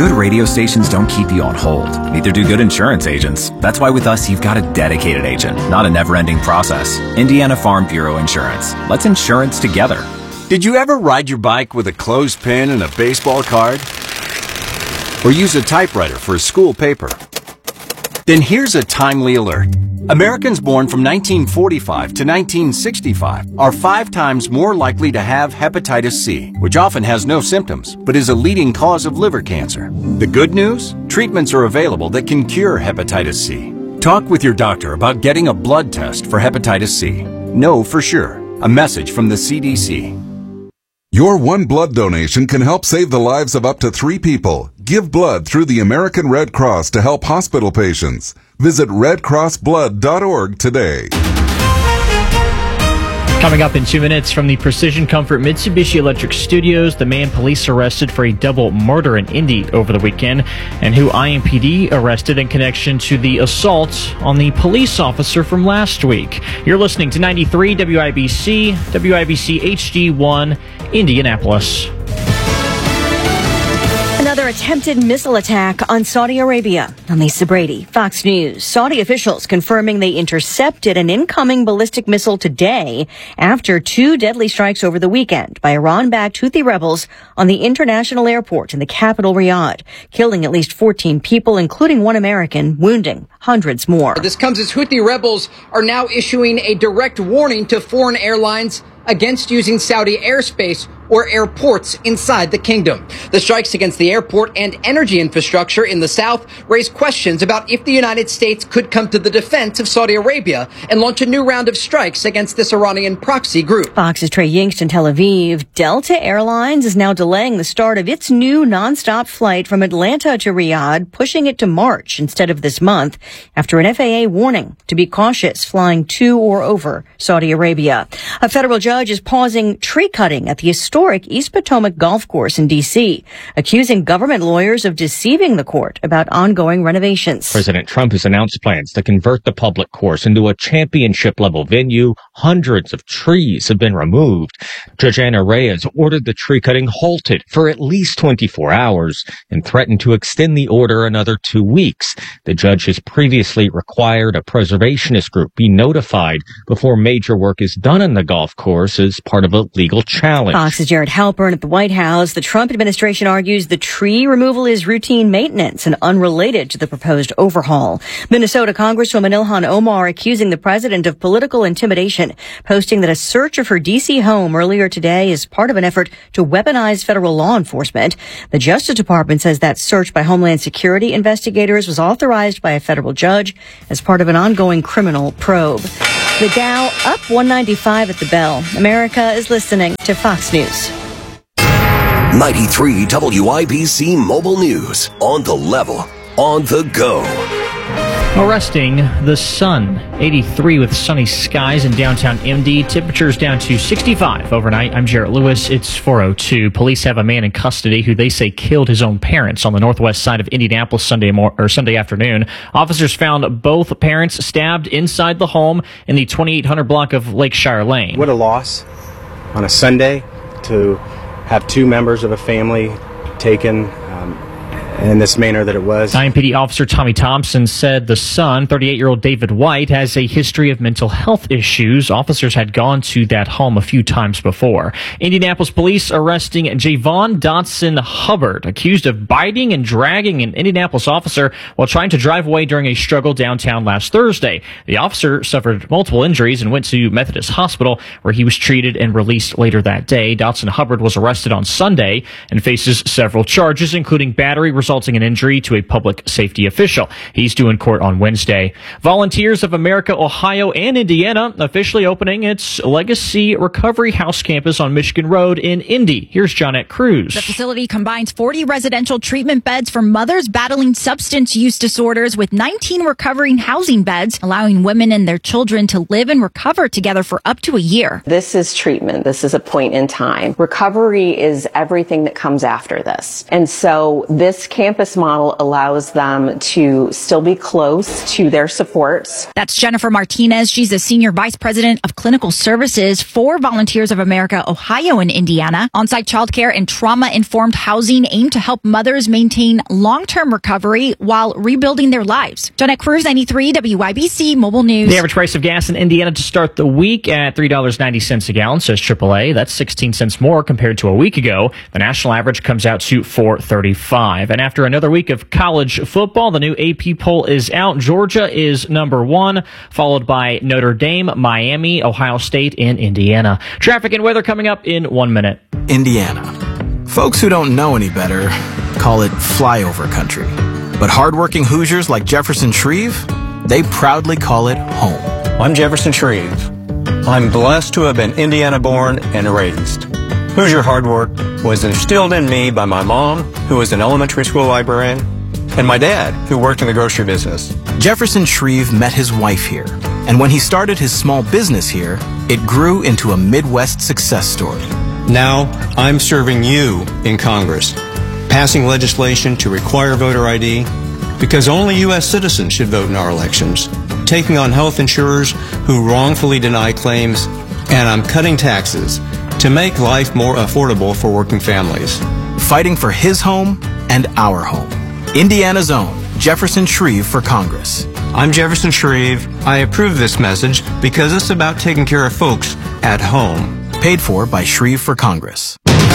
Good radio stations don't keep you on hold. Neither do good insurance agents. That's why with us, you've got a dedicated agent, not a never-ending process. Indiana Farm Bureau Insurance. Let's insurance together. Did you ever ride your bike with a clothespin and a baseball card? Or use a typewriter for a school paper? Then here's a timely alert. Americans born from 1945 to 1965 are 5 times more likely to have hepatitis C, which often has no symptoms, but is a leading cause of liver cancer. The good news? Treatments are available that can cure hepatitis C. Talk with your doctor about getting a blood test for hepatitis C. Know for sure. A message from the CDC. Your one blood donation can help save the lives of up to 3 people. Give blood through the American Red Cross to help hospital patients. Visit redcrossblood.org today. Coming up in 2 minutes from the Precision Comfort Mitsubishi Electric Studios, the man police arrested for a double murder in Indy over the weekend, and who IMPD arrested in connection to the assault on the police officer from last week. You're listening to 93 WIBC, WIBC HD1, Indianapolis. Another attempted missile attack on Saudi Arabia. I'm Lisa Brady, Fox News. Saudi officials confirming they intercepted an incoming ballistic missile today after 2 deadly strikes over the weekend by Iran-backed Houthi rebels on the international airport in the capital, Riyadh, killing at least 14 people, including 1 American, wounding hundreds more. This comes as Houthi rebels are now issuing a direct warning to foreign airlines against using Saudi airspace or airports inside the kingdom. The strikes against the airport and energy infrastructure in the south raise questions about if the United States could come to the defense of Saudi Arabia and launch a new round of strikes against this Iranian proxy group. Fox's Trey Yingst in Tel Aviv. Delta Airlines is now delaying the start of its new nonstop flight from Atlanta to Riyadh, pushing it to March instead of this month after an FAA warning to be cautious flying to or over Saudi Arabia. A federal judge is pausing tree cutting at the historic East Potomac Golf Course in D.C., accusing government lawyers of deceiving the court about ongoing renovations. President Trump has announced plans to convert the public course into a championship-level venue. Hundreds of trees have been removed. Judge Anna Reyes ordered the tree cutting halted for at least 24 hours and threatened to extend the order another 2 weeks. The judge has previously required a preservationist group be notified before major work is done on the golf course as part of a legal challenge. Fox's Jared Halpern at the White House. The Trump administration argues the tree removal is routine maintenance and unrelated to the proposed overhaul. Minnesota Congresswoman Ilhan Omar accusing the president of political intimidation, posting that a search of her D.C. home earlier today is part of an effort to weaponize federal law enforcement. The Justice Department says that search by Homeland Security investigators was authorized by a federal judge as part of an ongoing criminal probe. The Dow up 195 at the bell. America is listening to Fox News. 93 WIBC Mobile News. On the level, on the go. Arresting the sun. 83 with sunny skies in downtown Indy. Temperatures down to 65 overnight. I'm Jarrett Lewis. It's 4:02. Police have a man in custody who they say killed his own parents on the northwest side of Indianapolis Sunday afternoon. Officers found both parents stabbed inside the home in the 2800 block of Lakeshire Lane. What a loss on a Sunday to have 2 members of a family taken in this manner that it was. IMPD officer Tommy Thompson said the son, 38-year-old David White, has a history of mental health issues. Officers had gone to that home a few times before. Indianapolis police arresting Javon Dotson Hubbard, accused of biting and dragging an Indianapolis officer while trying to drive away during a struggle downtown last Thursday. The officer suffered multiple injuries and went to Methodist Hospital, where he was treated and released later that day. Dotson Hubbard was arrested on Sunday and faces several charges, including battery resulting in injury to a public safety official. He's due in court on Wednesday. Volunteers of America, Ohio, and Indiana officially opening its Legacy Recovery House campus on Michigan Road in Indy. Here's Johnette Cruz. The facility combines 40 residential treatment beds for mothers battling substance use disorders with 19 recovering housing beds, allowing women and their children to live and recover together for up to a year. This is treatment. This is a point in time. Recovery is everything that comes after this. And so this campus model allows them to still be close to their supports. That's Jennifer Martinez. She's a senior vice president of clinical services for Volunteers of America, Ohio and Indiana. On-site childcare and trauma-informed housing aim to help mothers maintain long-term recovery while rebuilding their lives. Jonette Cruz, 93 WIBC Mobile News. The average price of gas in Indiana to start the week at $3.90 a gallon, says AAA. That's 16 cents more compared to a week ago. The national average comes out to $4.35. And after another week of college football, the new AP poll is out. Georgia is number 1, followed by Notre Dame, Miami, Ohio State, and Indiana. Traffic and weather coming up in 1 minute. Indiana. Folks who don't know any better call it flyover country. But hardworking Hoosiers like Jefferson Shreve, they proudly call it home. I'm Jefferson Shreve. I'm blessed to have been Indiana born and raised. Hoosier hard work was instilled in me by my mom, who was an elementary school librarian, and my dad, who worked in the grocery business. Jefferson Shreve met his wife here, and when he started his small business here, it grew into a Midwest success story. Now, I'm serving you in Congress, passing legislation to require voter ID, because only U.S. citizens should vote in our elections, taking on health insurers who wrongfully deny claims, and I'm cutting taxes to make life more affordable for working families. Fighting for his home and our home. Indiana's own Jefferson Shreve for Congress. I'm Jefferson Shreve. I approve this message because it's about taking care of folks at home. Paid for by Shreve for Congress.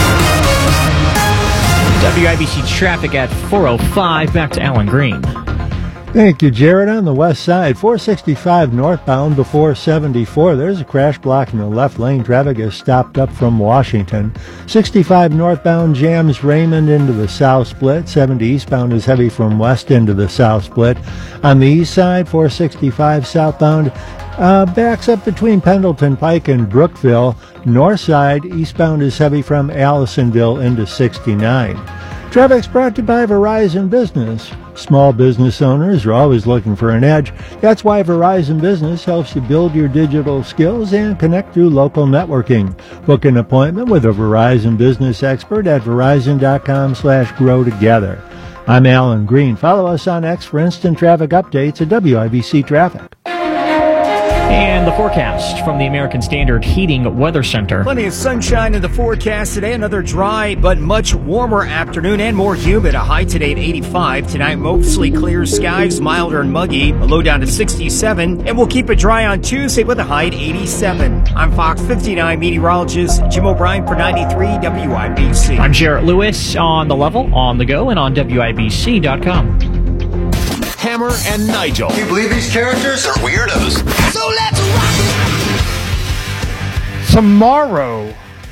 WIBC traffic at 4:05. Back to Alan Green. Thank you, Jared. On the west side, 465 northbound before 74. There's a crash blocking the left lane. Traffic is stopped up from Washington. 65 northbound jams Raymond into the south split. 70 eastbound is heavy from west into the south split. On the east side, 465 southbound backs up between Pendleton Pike and Brookville. North side, eastbound is heavy from Allisonville into 69. Traffic's brought to you by Verizon Business. Small business owners are always looking for an edge. That's why Verizon Business helps you build your digital skills and connect through local networking. Book an appointment with a Verizon Business expert at verizon.com/grow together. I'm Alan Green. Follow us on X for instant traffic updates at WIBC Traffic. And the forecast from the American Standard Heating Weather Center. Plenty of sunshine in the forecast today. Another dry but much warmer afternoon and more humid. A high today at 85. Tonight, mostly clear skies, milder and muggy. A low down to 67. And we'll keep it dry on Tuesday with a high at 87. I'm Fox 59 meteorologist Jim O'Brien for 93 WIBC. I'm Jarrett Lewis on the level, on the go, and on WIBC.com. Hammer and Nigel. Do you believe these characters are weirdos? So let's rock! Tomorrow,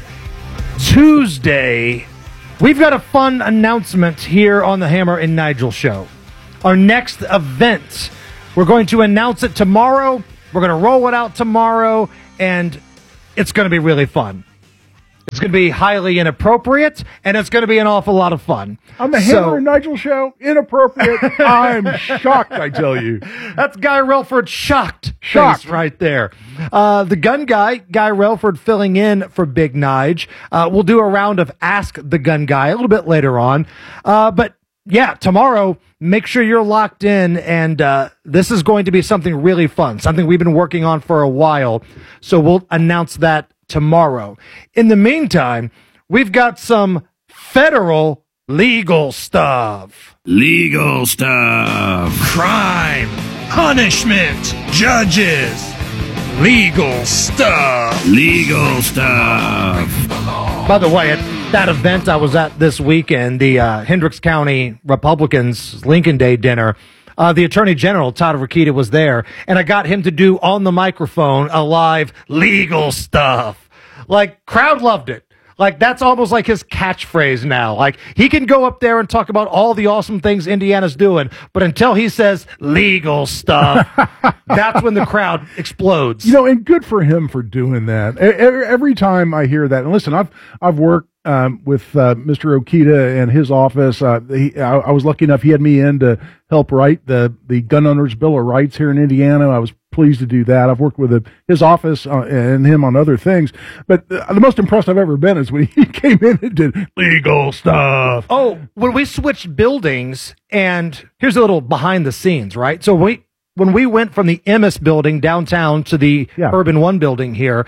Tuesday, we've got a fun announcement here on the Hammer and Nigel show. Our next event. We're going to announce it tomorrow. We're going to roll it out tomorrow, and it's going to be really fun. It's going to be highly inappropriate, and it's going to be an awful lot of fun. On the Hammer and Nigel show, inappropriate. I'm shocked, I tell you. That's Guy Relford shocked face right there. The gun guy, Guy Relford, filling in for Big Nige. We'll do a round of Ask the Gun Guy a little bit later on. But yeah, tomorrow, make sure you're locked in, and this is going to be something really fun, something we've been working on for a while. So we'll announce that tomorrow. In the meantime, we've got some federal legal stuff. Legal stuff. Crime. Punishment. Judges. Legal stuff. Legal stuff. By the way, at that event I was at this weekend, the Hendricks County Republicans Lincoln Day dinner, the Attorney General, Todd Rokita, was there, and I got him to do on the microphone a live legal stuff. Like, crowd loved it. Like, that's almost like his catchphrase now. Like, he can go up there and talk about all the awesome things Indiana's doing, but until he says legal stuff, that's when the crowd explodes. You know, and good for him for doing that. Every time I hear that, and listen, I've worked with Mr. Rokita and his office. I was lucky enough, he had me in to help write the Gun Owners Bill of Rights here in Indiana. I was pleased to do that. I've worked with his office and him on other things. But the most impressed I've ever been is when he came in and did legal stuff. Oh, when we switched buildings, and here's a little behind the scenes, right? So when we went from the Emmis building downtown to the Urban One building here,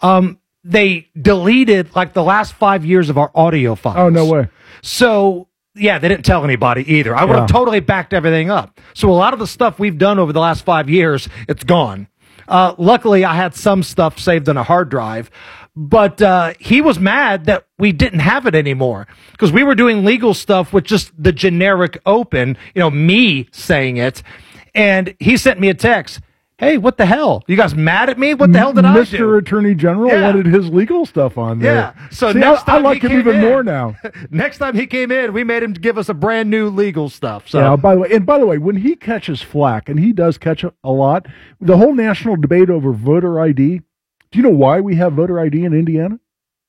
they deleted like the last 5 years of our audio files. Oh, no way. So, yeah, they didn't tell anybody either. I would have totally backed everything up. So a lot of the stuff we've done over the last 5 years, it's gone. Luckily, I had some stuff saved on a hard drive, but he was mad that we didn't have it anymore because we were doing legal stuff with just the generic open, me saying it. And he sent me a text. Hey, what the hell? You guys mad at me? What the hell did I do? Mr. Attorney General wanted his legal stuff on there. Yeah. So see, next time I like him even more now. Next time he came in, we made him give us a brand new legal stuff. So yeah, by the way, when he catches flack, and he does catch a lot, the whole national debate over voter ID, do you know why we have voter ID in Indiana?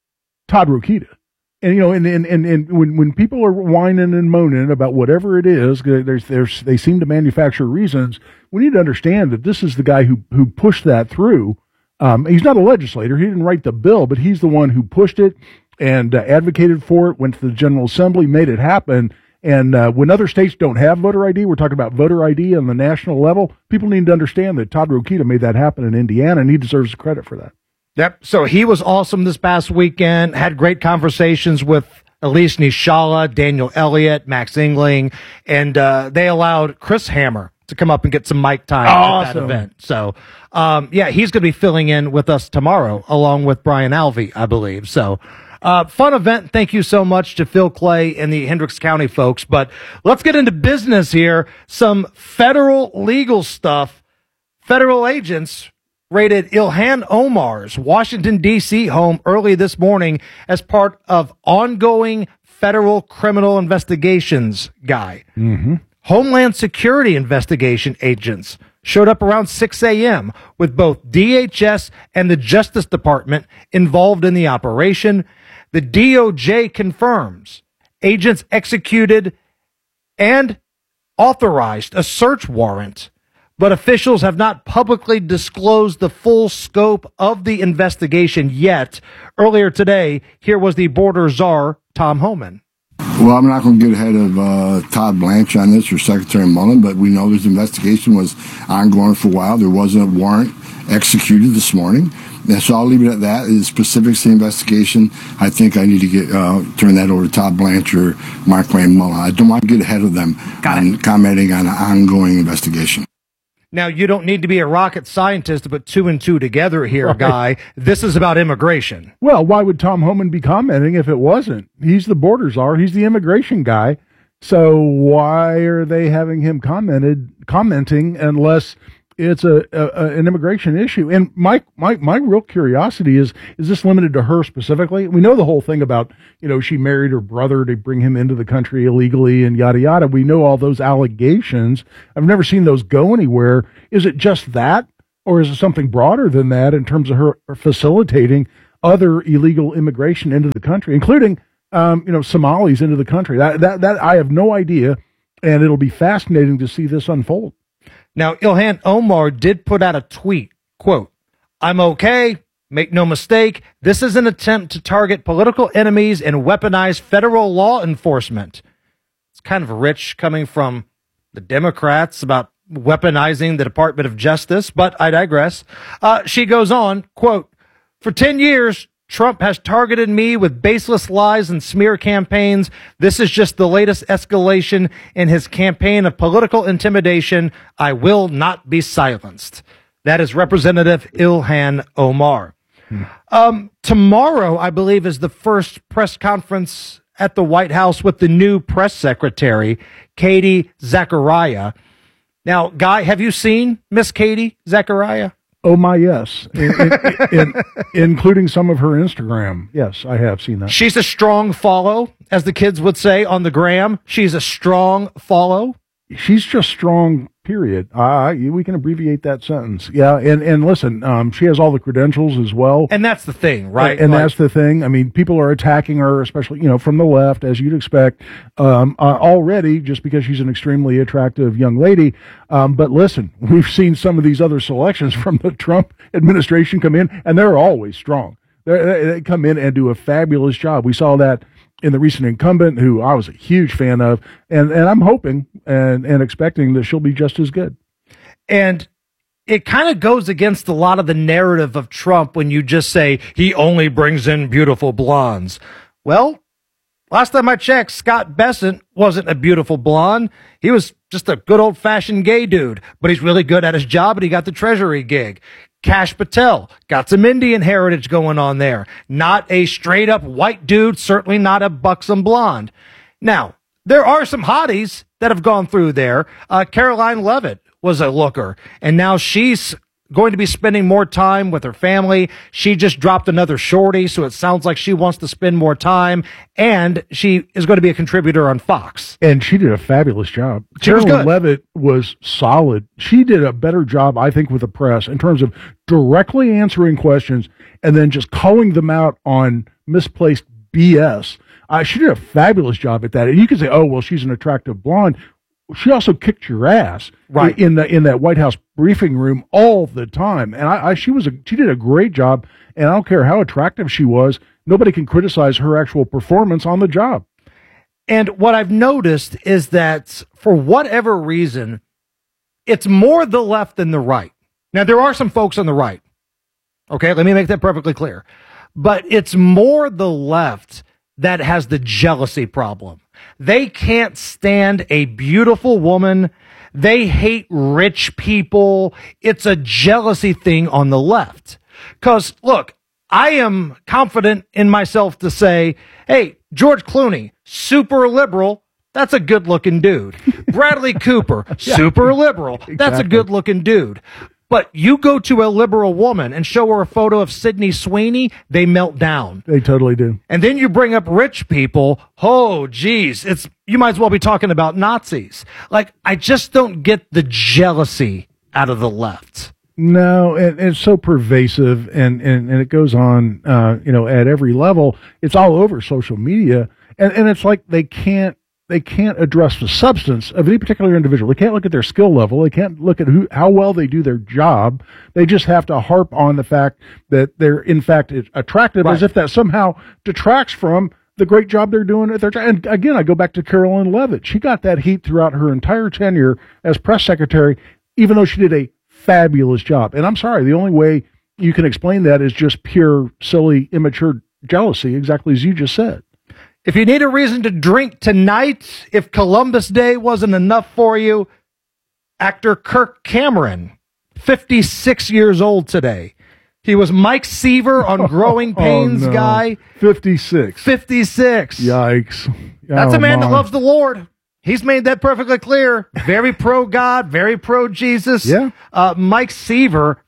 Todd Rokita. And and when people are whining and moaning about whatever it is, they seem to manufacture reasons. We need to understand that this is the guy who pushed that through. He's not a legislator; he didn't write the bill, but he's the one who pushed it and advocated for it. Went to the General Assembly, made it happen. And when other states don't have voter ID, we're talking about voter ID on the national level. People need to understand that Todd Rokita made that happen in Indiana, and he deserves credit for that. Yep. So he was awesome this past weekend, had great conversations with Elise Nishala, Daniel Elliott, Max Engling, and they allowed Chris Hammer to come up and get some mic time at that event. So, he's going to be filling in with us tomorrow, along with Brian Alvey, I believe. So, fun event. Thank you so much to Phil Clay and the Hendricks County folks. But let's get into business here. Some federal legal stuff. Federal agents raided Ilhan Omar's Washington, D.C. home early this morning as part of ongoing federal criminal investigations, Guy. Mm-hmm. Homeland Security investigation agents showed up around 6 a.m. with both DHS and the Justice Department involved in the operation. The DOJ confirms agents executed and authorized a search warrant, but officials have not publicly disclosed the full scope of the investigation yet. Earlier today, here was the border czar, Tom Homan. Well, I'm not going to get ahead of Todd Blanche on this or Secretary Mullen, but we know this investigation was ongoing for a while. There was a warrant executed this morning. And so I'll leave it at that. The specifics of the investigation, I think I need to turn that over to Todd Blanche or Mark Wayne Mullen. I don't want to get ahead of them commenting on an ongoing investigation. Now, you don't need to be a rocket scientist to put two and two together here, Guy. This is about immigration. Well, why would Tom Homan be commenting if it wasn't? He's the border czar. He's the immigration guy. So why are they having him commenting unless it's an immigration issue? And my real curiosity is this limited to her specifically? We know the whole thing about, she married her brother to bring him into the country illegally and yada, yada. We know all those allegations. I've never seen those go anywhere. Is it just that? Or is it something broader than that in terms of her facilitating other illegal immigration into the country, including, Somalis into the country? That I have no idea. And it'll be fascinating to see this unfold. Now, Ilhan Omar did put out a tweet, quote, "I'm okay. Make no mistake. This is an attempt to target political enemies and weaponize federal law enforcement." It's kind of rich coming from the Democrats about weaponizing the Department of Justice, but I digress. She goes on, quote, "For 10 years, Trump has targeted me with baseless lies and smear campaigns. This is just the latest escalation in his campaign of political intimidation. I will not be silenced." That is Representative Ilhan Omar. Tomorrow, I believe, is the first press conference at the White House with the new press secretary, Katie Zachariah. Now, Guy, have you seen Miss Katie Zachariah? Oh, my, yes. Including some of her Instagram. Yes, I have seen that. She's a strong follow, as the kids would say on the gram. She's a strong follow. She's just strong, period. We can abbreviate that sentence. Yeah, and listen, she has all the credentials as well. And that's the thing, right? And that's the thing. I mean, people are attacking her, especially, from the left, as you'd expect, already, just because she's an extremely attractive young lady. But listen, we've seen some of these other selections from the Trump administration come in, and they're always strong. They come in and do a fabulous job. We saw that in the recent incumbent, who I was a huge fan of, and I'm hoping and expecting that she'll be just as good. And it kind of goes against a lot of the narrative of Trump when you just say he only brings in beautiful blondes. Well, last time I checked, Scott Bessent wasn't a beautiful blonde. He was just a good old-fashioned gay dude, but he's really good at his job, and he got the Treasury gig. Kash Patel got some Indian heritage going on there. Not a straight-up white dude, certainly not a buxom blonde. Now, there are some hotties that have gone through there. Caroline Leavitt was a looker, and now she's going to be spending more time with her family. She just dropped another shorty, so it sounds like she wants to spend more time, and she is going to be a contributor on Fox. And she did a fabulous job. Caroline Leavitt was solid. She did a better job, I think, with the press in terms of directly answering questions and then just calling them out on misplaced BS. She did a fabulous job at that. And you can say, oh, well, she's an attractive blonde. She also kicked your ass right in that White House briefing room all the time, and she did a great job. And I don't care how attractive she was, nobody can criticize her actual performance on the job. And what I've noticed is that for whatever reason, it's more the left than the right. Now there are some folks on the right. Okay, let me make that perfectly clear. But it's more the left that has the jealousy problem. They can't stand a beautiful woman. They hate rich people. It's a jealousy thing on the left. Because, look, I am confident in myself to say, hey, George Clooney, super liberal. That's a good-looking dude. Bradley Cooper, super liberal. That's a good-looking dude. But you go to a liberal woman and show her a photo of Sydney Sweeney, they melt down. They totally do. And then you bring up rich people. Oh, geez, you might as well be talking about Nazis. Like, I just don't get the jealousy out of the left. No, and it's so pervasive, and it goes on, at every level. It's all over social media, and it's like they can't address the substance of any particular individual. They can't look at their skill level. They can't look at how well they do their job. They just have to harp on the fact that they're, in fact, attractive, as if that somehow detracts from the great job they're doing at their job. And again, I go back to Caroline Leavitt. She got that heat throughout her entire tenure as press secretary, even though she did a fabulous job. And I'm sorry, the only way you can explain that is just pure, silly, immature jealousy, exactly as you just said. If you need a reason to drink tonight, if Columbus Day wasn't enough for you, actor Kirk Cameron, 56 years old today. He was Mike Seaver on Growing Pains Guy. 56. 56. Yikes. That's a man that loves the Lord. He's made that perfectly clear. Very pro-God, very pro-Jesus. Yeah. Mike Seaver,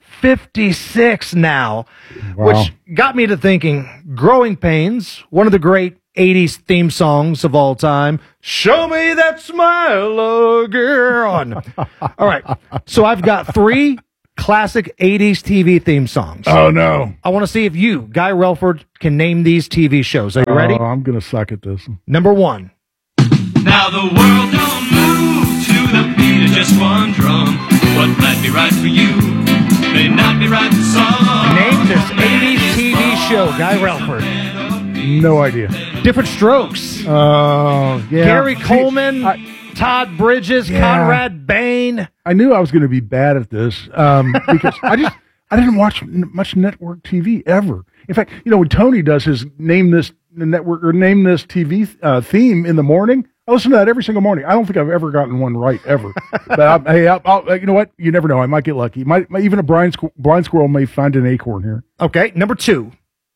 56 now, which got me to thinking, Growing Pains, one of the great 80s theme songs of all time. Show me that smile, oh girl. All right. So I've got 3 classic 80s TV theme songs. Oh, no. I want to see if you, Guy Relford, can name these TV shows. Are you ready? I'm going to suck at this. Number 1. Now the world don't move to the beat of just one drum. What might be right for you may not be right for some. Name this 80s TV show, Guy Relford. No idea. Different Strokes. Oh, yeah. Gary Coleman, Todd Bridges, Conrad Bain. I knew I was going to be bad at this because I didn't watch much network TV ever. In fact, when Tony does his name this network or name this TV theme in the morning, I listen to that every single morning. I don't think I've ever gotten one right ever. But I'll, you know what? You never know. I might get lucky. Even a blind squirrel may find an acorn here. Okay, number 2.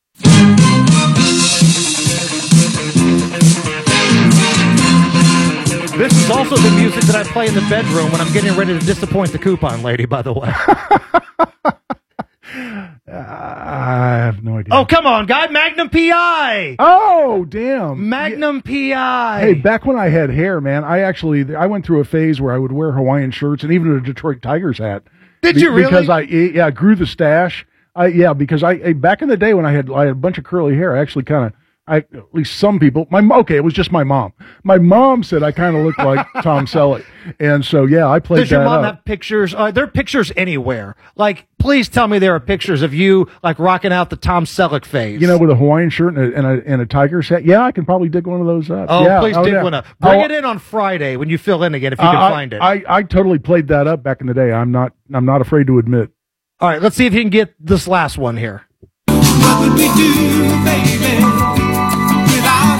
This is also the music that I play in the bedroom when I'm getting ready to disappoint the coupon lady, by the way. I have no idea. Oh, come on, guy. Magnum P.I. Oh, damn. Magnum P.I. Hey, back when I had hair, man, I went through a phase where I would wear Hawaiian shirts and even a Detroit Tigers hat. Did you really? Because I grew the stash. Because back in the day when I had a bunch of curly hair, I actually at least some people, it was just my mom. My mom said I kind of looked like Tom Selleck. And so, yeah, I played that up. Does your mom have pictures? There are pictures anywhere. Like, please tell me there are pictures of you, like, rocking out the Tom Selleck phase. You know, with a Hawaiian shirt and a Tiger's hat. Yeah, I can probably dig one of those up. Oh, yeah. Please dig one up. Bring it in on Friday when you fill in again, if you can find it. I totally played that up back in the day. I'm not afraid to admit. All right, let's see if you can get this last one here. What would we do, baby, without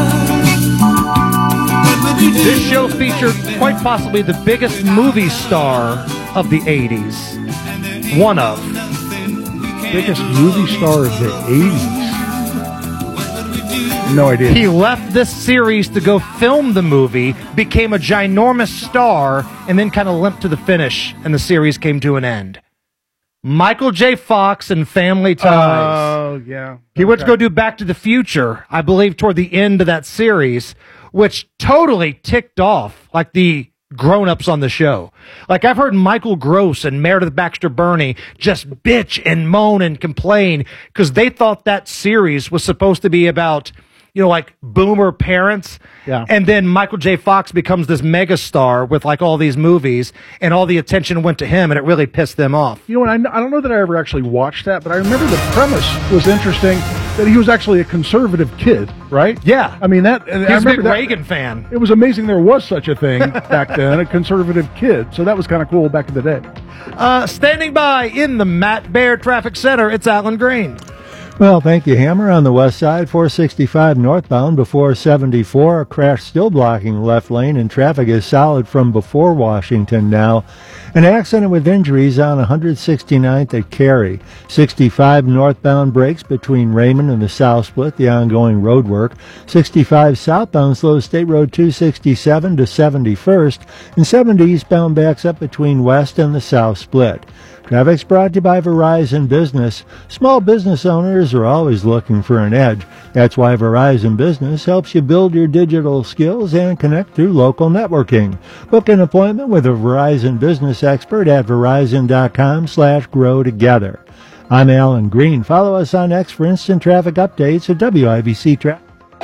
her? This show featured quite possibly the biggest movie star of the 80s. One of. Biggest movie star of the 80s? No idea. He left this series to go film the movie, became a ginormous star, and then kind of limped to the finish, and the series came to an end. Michael J. Fox and Family Ties. Oh, yeah. He went to go do Back to the Future, I believe, toward the end of that series, which totally ticked off, like, the grown-ups on the show. Like, I've heard Michael Gross and Meredith Baxter Birney just bitch and moan and complain because they thought that series was supposed to be about, you know, like boomer parents. Yeah. And then Michael J. Fox becomes this megastar with like all these movies, and all the attention went to him, and it really pissed them off. You know, and I don't know that I ever actually watched that, but I remember the premise was interesting, that he was actually a conservative kid, right? Yeah. I mean, that. He's a big Reagan fan. It was amazing there was such a thing back then, a conservative kid. So that was kind of cool back in the day. Standing by in the Matt Baer Traffic Center, it's Alan Green. Well, thank you, Hammer. On the west side, 465 northbound before 74. A crash still blocking left lane, and traffic is solid from before Washington now. An accident with injuries on 169th at Cary. 65 northbound breaks between Raymond and the South Split, the ongoing road work. 65 southbound slows State Road 267 to 71st, and 70 eastbound backs up between West and the South Split. Traffic's brought to you by Verizon Business. Small business owners are always looking for an edge. That's why Verizon Business helps you build your digital skills and connect through local networking. Book an appointment with a Verizon Business expert at verizon.com/grow together. I'm Alan Green. Follow us on X for instant traffic updates at WIBC Traffic.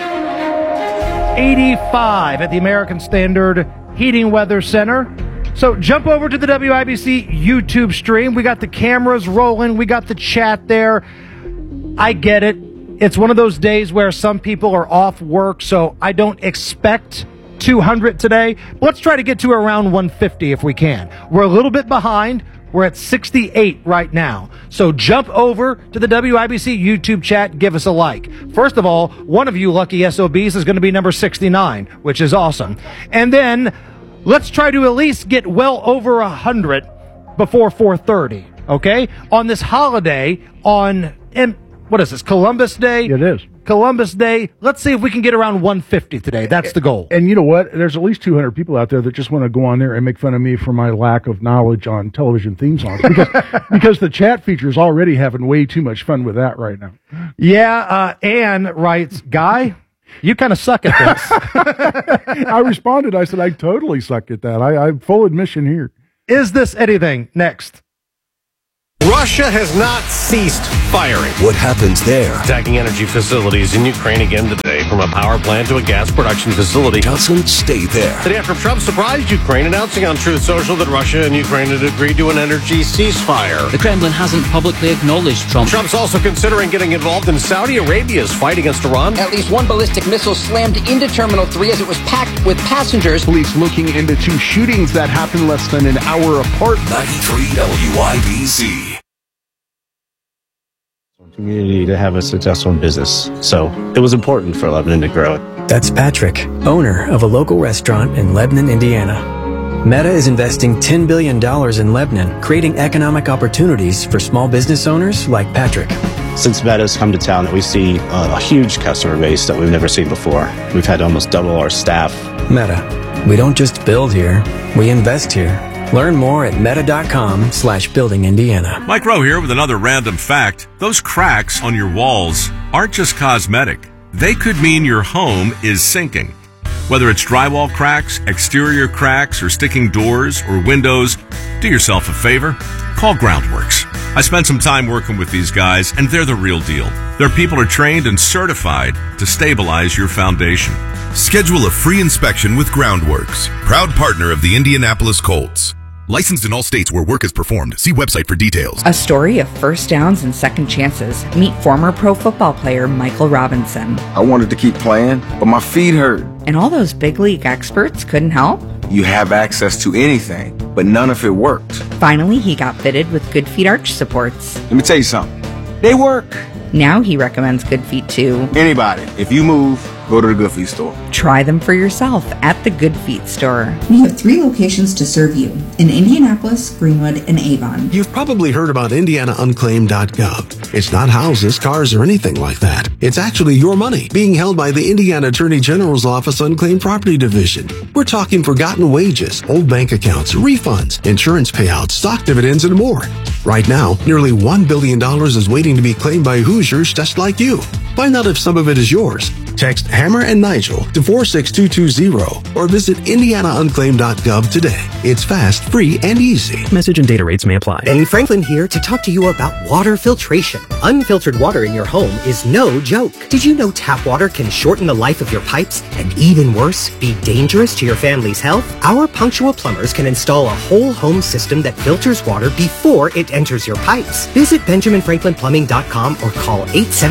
85 at the American Standard Heating Weather Center. So jump over to the WIBC YouTube stream. We got the cameras rolling. We got the chat there. I get it. It's one of those days where some people are off work, so I don't expect 200 today. Let's try to get to around 150 if we can. We're a little bit behind. We're at 68 right now. So jump over to the WIBC YouTube chat. Give us a like. First of all, one of you lucky SOBs is going to be number 69, which is awesome. And then let's try to at least get well over 100 before 4:30, okay? On this holiday, what is this, Columbus Day? It is. Columbus Day. Let's see if we can get around 150 today. That's the goal. And you know what? There's at least 200 people out there that just want to go on there and make fun of me for my lack of knowledge on television theme songs. Because the chat feature is already having way too much fun with that right now. Yeah, Ann writes, Guy, you kind of suck at this. I responded. I said, I totally suck at that. I'm full admission here. Is this anything? Next. Russia has not ceased firing. What happens there? Attacking energy facilities in Ukraine again today, from a power plant to a gas production facility. Doesn't stay there. The day after Trump surprised Ukraine, announcing on Truth Social that Russia and Ukraine had agreed to an energy ceasefire. The Kremlin hasn't publicly acknowledged Trump. Trump's also considering getting involved in Saudi Arabia's fight against Iran. At least one ballistic missile slammed into Terminal 3 as it was packed with passengers. Police looking into two shootings that happened less than an hour apart. 93 WIBC. Community to have a successful business. So it was important for Lebanon to grow. That's Patrick, owner of a local restaurant in Lebanon, Indiana. Meta is investing $10 billion in Lebanon, creating economic opportunities for small business owners like Patrick. Since Meta's come to town, we see a huge customer base that we've never seen before. We've had to almost double our staff. Meta, we don't just build here, we invest here. Learn more at meta.com/building Indiana. Mike Rowe here with another random fact. Those cracks on your walls aren't just cosmetic. They could mean your home is sinking. Whether it's drywall cracks, exterior cracks, or sticking doors or windows, do yourself a favor. Call Groundworks. I spent some time working with these guys, and they're the real deal. Their people are trained and certified to stabilize your foundation. Schedule a free inspection with Groundworks, proud partner of the Indianapolis Colts. Licensed in all states where work is performed. See website for details. A story of first downs and second chances. Meet former pro football player Michael Robinson. I wanted to keep playing, but my feet hurt. And all those big league experts couldn't help? You have access to anything, but none of it worked. Finally, he got fitted with Good Feet arch supports. Let me tell you something. They work. Now he recommends Good Feet to anybody. If you move, go to the Good Feet store. Try them for yourself at the Good Feet store. We have 3 locations to serve you in Indianapolis, Greenwood, and Avon. You've probably heard about IndianaUnclaimed.gov. It's not houses, cars, or anything like that. It's actually your money being held by the Indiana Attorney General's Office Unclaimed Property Division. We're talking forgotten wages, old bank accounts, refunds, insurance payouts, stock dividends, and more. Right now, nearly $1 billion is waiting to be claimed by Hoosiers just like you. Find out if some of it is yours. Text Hammer and Nigel to 46220 or visit IndianaUnclaimed.gov today. It's fast, free, and easy. Message and data rates may apply. Ben Franklin here to talk to you about water filtration. Unfiltered water in your home is no joke. Did you know tap water can shorten the life of your pipes and, even worse, be dangerous to your family's health? Our punctual plumbers can install a whole home system that filters water before it enters your pipes. Visit BenjaminFranklinPlumbing.com or call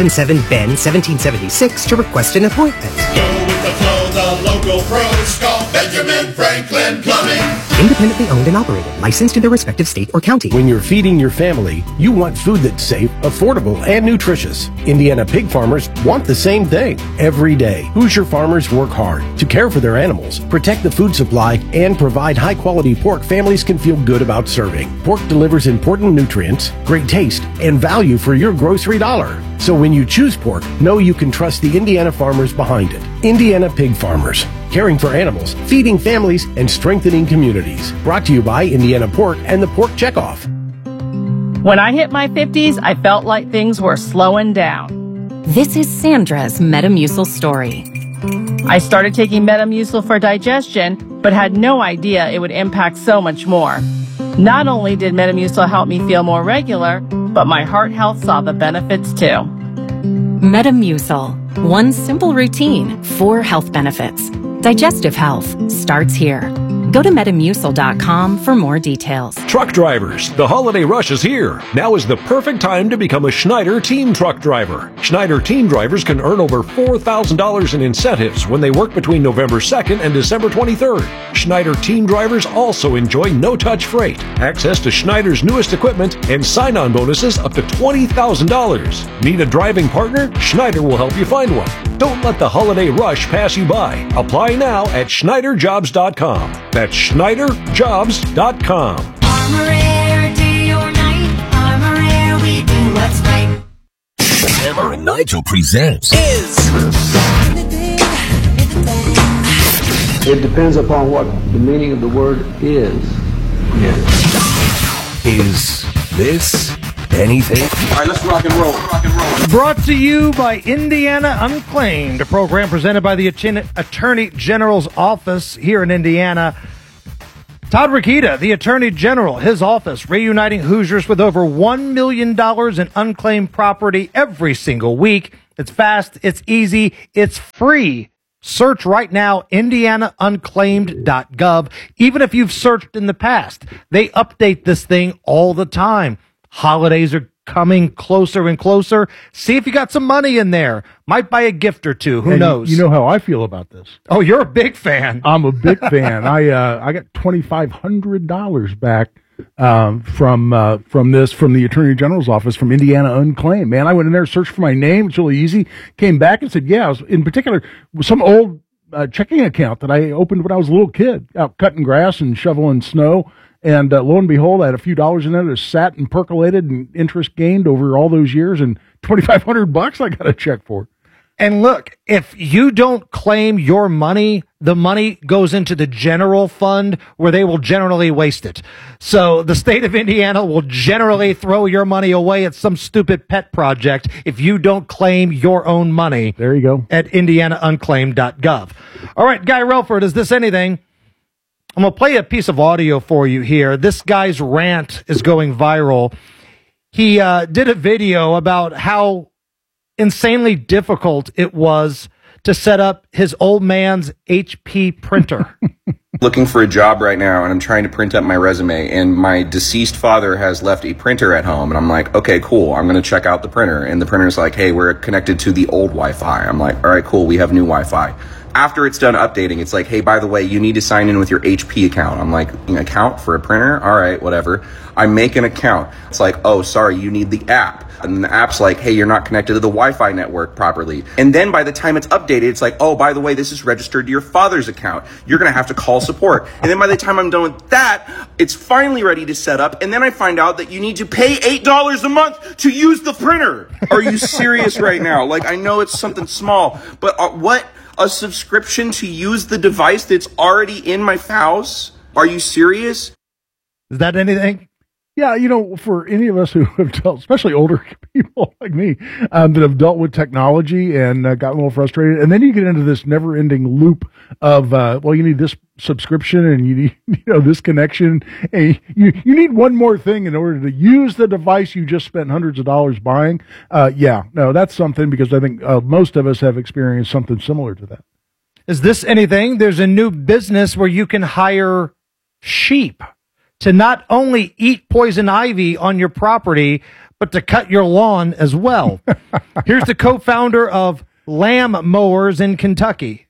877-BEN-1776 to request an appointment. Go with the flow, the local pros call Benjamin Franklin Plumbing. Independently owned and operated, licensed in their respective state or county. When you're feeding your family, you want food that's safe, affordable, and nutritious. Indiana pig farmers want the same thing every day. Hoosier farmers work hard to care for their animals, protect the food supply, and provide high-quality pork families can feel good about serving. Pork delivers important nutrients, great taste, and value for your grocery dollar. So when you choose pork, know you can trust the Indiana farmers behind it. Indiana Pig Farmers, caring for animals, feeding families, and strengthening communities. Brought to you by Indiana Pork and the Pork Checkoff. When I hit my 50s, I felt like things were slowing down. This is Sandra's Metamucil story. I started taking Metamucil for digestion, but had no idea it would impact so much more. Not only did Metamucil help me feel more regular, but my heart health saw the benefits too. Metamucil. One simple routine, 4 health benefits. Digestive health starts here. Go to Metamucil.com for more details. Truck drivers, the holiday rush is here. Now is the perfect time to become a Schneider Team Truck Driver. Schneider Team Drivers can earn over $4,000 in incentives when they work between November 2nd and December 23rd. Schneider Team Drivers also enjoy no-touch freight, access to Schneider's newest equipment, and sign-on bonuses up to $20,000. Need a driving partner? Schneider will help you find one. Don't let the holiday rush pass you by. Apply now at SchneiderJobs.com. That's SchneiderJobs.com. Armor Air, day or night. Armor Air, we do what's right. Hammer and Nigel presents It depends upon what the meaning of the word is. Is this anything? All right, let's rock and roll. Brought to you by Indiana Unclaimed, a program presented by the Attorney General's office here in Indiana. Todd Rokita, the Attorney General, his office, reuniting Hoosiers with over $1 million in unclaimed property every single week. It's fast, it's easy, it's free. Search right now, IndianaUnclaimed.gov. Even if you've searched in the past, they update this thing all the time. Holidays are coming closer and closer. See if you got some money in there. Might buy a gift or two. Who knows? You know how I feel about this. Oh, you're a big fan. I'm a big fan. I got $2,500 back from the Attorney General's office from Indiana Unclaimed. Man, I went in there, searched for my name. It's really easy. Came back and said, yeah, I was, in particular, some old checking account that I opened when I was a little kid, out cutting grass and shoveling snow. And lo and behold, I had a few dollars in there that sat and percolated and interest gained over all those years. And $2,500 I got a check for. And look, if you don't claim your money, the money goes into the general fund where they will generally waste it. So the state of Indiana will generally throw your money away at some stupid pet project if you don't claim your own money. There you go. At indianaunclaimed.gov. All right, Guy Relford, is this anything? I'm going to play a piece of audio for you here. This guy's rant is going viral. He did a video about how insanely difficult it was to set up his old man's HP printer. Looking for a job right now, and I'm trying to print up my resume, and my deceased father has left a printer at home, and I'm like, okay, cool, I'm going to check out the printer. And the printer's like, hey, we're connected to the old Wi-Fi. I'm like, all right, cool, we have new Wi-Fi. After it's done updating, it's like, hey, by the way, you need to sign in with your HP account. I'm like, an account for a printer? All right, whatever. I make an account. It's like, oh, sorry, you need the app. And the app's like, hey, you're not connected to the Wi-Fi network properly. And then by the time it's updated, it's like, oh, by the way, this is registered to your father's account. You're going to have to call support. And then by the time I'm done with that, it's finally ready to set up. And then I find out that you need to pay $8 a month to use the printer. Are you serious right now? Like, I know it's something small, but what? A subscription to use the device that's already in my house? Are you serious? Is that anything? Yeah, for any of us who have dealt, especially older people like me, that have dealt with technology and gotten a little frustrated, and then you get into this never-ending loop of, you need this subscription and you need, this connection, and you need one more thing in order to use the device you just spent hundreds of dollars buying. That's something, because I think most of us have experienced something similar to that. Is this anything? There's a new business where you can hire sheep to not only eat poison ivy on your property, but to cut your lawn as well. Here's the co-founder of Lamb Mowers in Kentucky.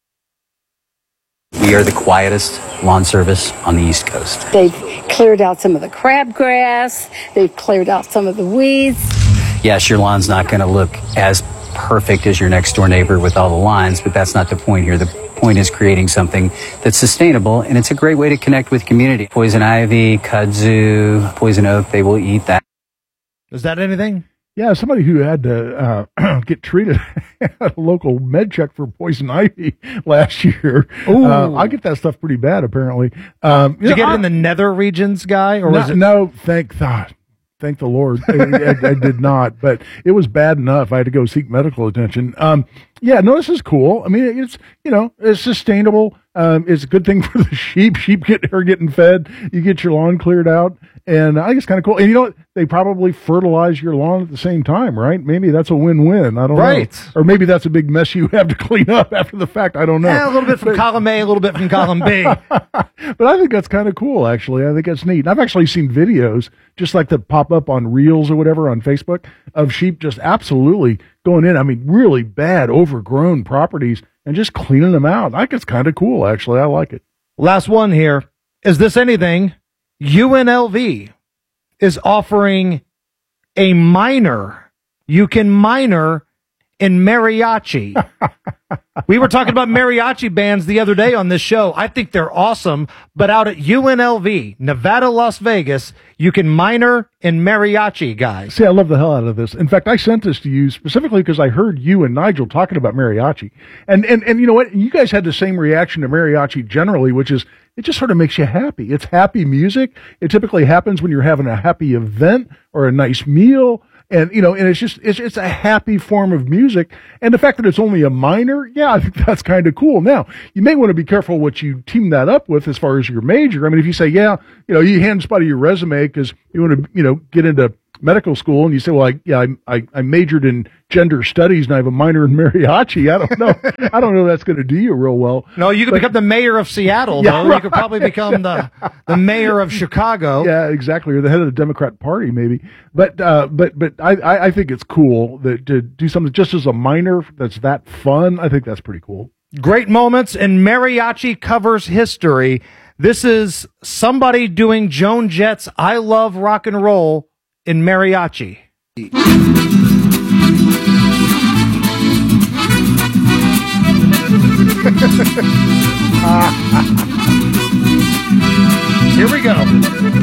We are the quietest lawn service on the East Coast. They've cleared out some of the crabgrass. They've cleared out some of the weeds. Yes, your lawn's not going to look as perfect as your next door neighbor with all the lines, but that's not the point here. The point is creating something that's sustainable, and it's a great way to connect with community. Poison ivy, kudzu, poison oak, they will eat that. Is that anything? Yeah, somebody who had to get treated at a local med check for poison ivy last year. I get that stuff pretty bad, apparently. Did you get it in the nether regions, Guy? Or was it? No, thank God. Thank the Lord. I did not, but it was bad enough. I had to go seek medical attention. This is cool. I mean, it's sustainable. It's a good thing for the sheep. Sheep are getting fed. You get your lawn cleared out. And I think it's kind of cool. And you know what? They probably fertilize your lawn at the same time, right? Maybe that's a win-win. I don't know. Or maybe that's a big mess you have to clean up after the fact. I don't know. Yeah, a little bit from column A, a little bit from column B. But I think that's kind of cool, actually. I think that's neat. And I've actually seen videos, just like that pop up on Reels or whatever on Facebook, of sheep just absolutely going in. I mean, really bad, overgrown properties and just cleaning them out. I think it's kind of cool, actually. I like it. Last one here. Is this anything? UNLV is offering a minor. You can minor in mariachi. We were talking about mariachi bands the other day on this show. I think they're awesome. But out at UNLV, Nevada, Las Vegas, you can minor in mariachi, guys. See, I love the hell out of this. In fact, I sent this to you specifically because I heard you and Nigel talking about mariachi. And you know what? You guys had the same reaction to mariachi generally, which is it just sort of makes you happy. It's happy music. It typically happens when you're having a happy event or a nice meal. And, and it's a happy form of music. And the fact that it's only a minor, I think that's kind of cool. Now, you may want to be careful what you team that up with as far as your major. I mean, if you say, you hand somebody your resume because you want to, get into medical school and you say, well, I majored in gender studies and I have a minor in mariachi. I don't know. I don't know if that's going to do you real well. No, you could become the mayor of Seattle, though. Right. You could probably become the mayor of Chicago. Yeah, exactly. Or the head of the Democrat Party, maybe. But I think it's cool that to do something just as a minor that's that fun. I think that's pretty cool. Great moments in mariachi covers history. This is somebody doing Joan Jett's I Love Rock and Roll in mariachi. Here we go.